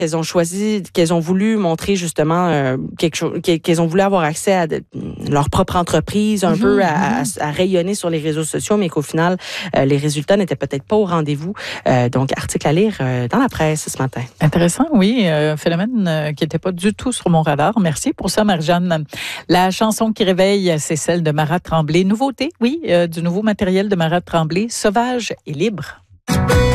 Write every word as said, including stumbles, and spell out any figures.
qu'elles ont choisi, qu'elles ont voulu montrer justement euh, quelque chose, qu'elles ont voulu avoir accès à de, leur propre entreprise, un mm-hmm, peu à, mm-hmm. à, à rayonner sur les réseaux sociaux, mais qu'au final, euh, les résultats n'étaient peut-être pas au rendez-vous. Euh, donc, article à lire euh, dans la presse ce matin. Intéressant, oui. Euh, phénomène euh, qui n'était pas du tout sur mon radar. Merci pour ça, Marie-Jeanne. La chanson qui réveille, c'est celle de Marat Tremblay. Nouveauté, oui, euh, du nouveau matériel de Marat Tremblay, Sauvage et libre.